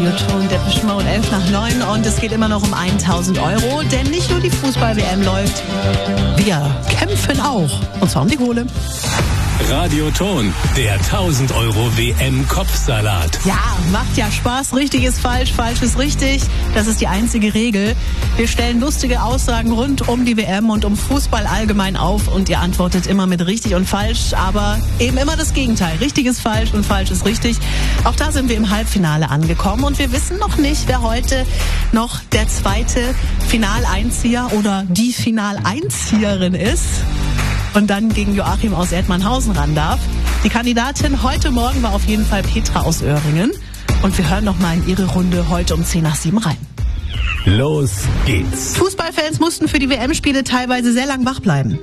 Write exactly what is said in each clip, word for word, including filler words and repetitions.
Radio Ton, Depeche Mode, elf nach neun und es geht immer noch um tausend Euro, denn nicht nur die Fußball-W M läuft, wir kämpfen auch, und zwar um die Kohle. Radio Ton, der tausend Euro W M-Kopfsalat. Ja, macht ja Spaß. Richtig ist falsch, falsch ist richtig. Das ist die einzige Regel. Wir stellen lustige Aussagen rund um die W M und um Fußball allgemein auf und ihr antwortet immer mit richtig und falsch, aber eben immer das Gegenteil. Richtig ist falsch und falsch ist richtig. Auch da sind wir im Halbfinale angekommen und wir wissen noch nicht, wer heute noch der zweite Finaleinzieher oder die Finaleinzieherin ist und dann gegen Joachim aus Erdmannhausen ran darf. Die Kandidatin heute Morgen war auf jeden Fall Petra aus Öhringen. Und wir hören noch mal in ihre Runde heute um zehn nach sieben rein. Los geht's. Fußballfans mussten für die W M-Spiele teilweise sehr lang wach bleiben.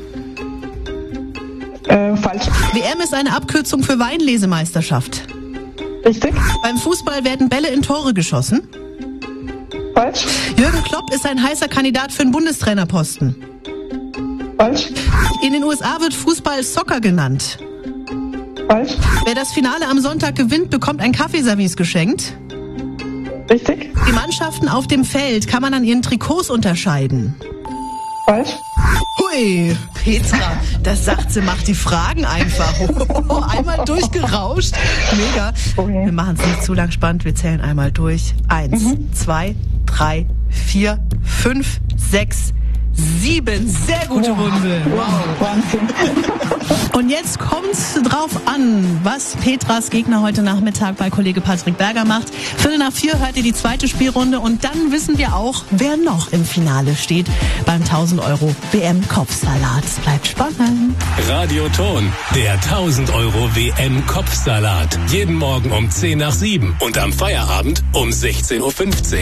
Äh, falsch. W M ist eine Abkürzung für Weinlesemeisterschaft. Richtig. Beim Fußball werden Bälle in Tore geschossen. Falsch. Jürgen Klopp ist ein heißer Kandidat für den Bundestrainerposten. Falsch. In den U S A wird Fußball Soccer genannt. Falsch. Wer das Finale am Sonntag gewinnt, bekommt ein Kaffeeservice geschenkt. Richtig. Die Mannschaften auf dem Feld kann man an ihren Trikots unterscheiden. Falsch. Hui, Petra, das sagt sie, macht die Fragen einfach. Einmal durchgerauscht. Mega. Okay. Wir machen es nicht zu lang spannend, wir zählen einmal durch. Eins, mhm. zwei, drei, vier, fünf, sechs, sieben. Sehr gute wow. Runde. Wow, Wahnsinn. Und jetzt kommt's drauf an, was Petras Gegner heute Nachmittag bei Kollege Patrick Berger macht. Viertel nach vier hört ihr die zweite Spielrunde und dann wissen wir auch, wer noch im Finale steht beim tausend Euro W M-Kopfsalat. Es bleibt spannend. Radio Ton, der tausend Euro W M-Kopfsalat. Jeden Morgen um zehn nach sieben und am Feierabend um sechzehn Uhr fünfzehn.